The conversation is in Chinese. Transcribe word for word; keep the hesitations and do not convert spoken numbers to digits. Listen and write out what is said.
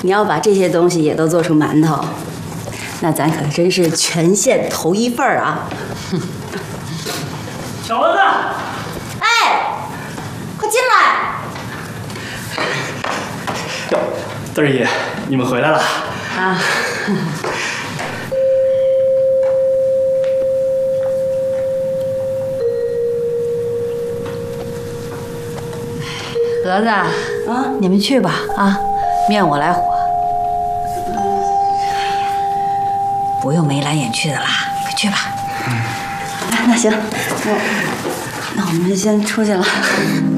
你要把这些东西也都做成馒头，那咱可真是全县头一份儿啊！ 小蚊子， 哎，快进来！ 哟，字儿爷，你们回来了啊！ 盒子，啊，你们去吧，啊，面我来和。不用眉来眼去的啦，快去吧。 嗯，那行，那那我们先出去了。